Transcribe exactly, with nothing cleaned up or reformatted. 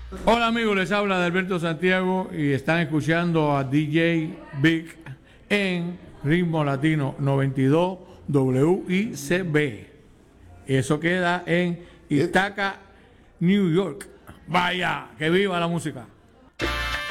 Hola amigos, les habla de Alberto Santiago y están escuchando a D J Big en Ritmo Latino noventa y dos W I C B. Eso queda en Ithaca, New York. Vaya, que viva la música.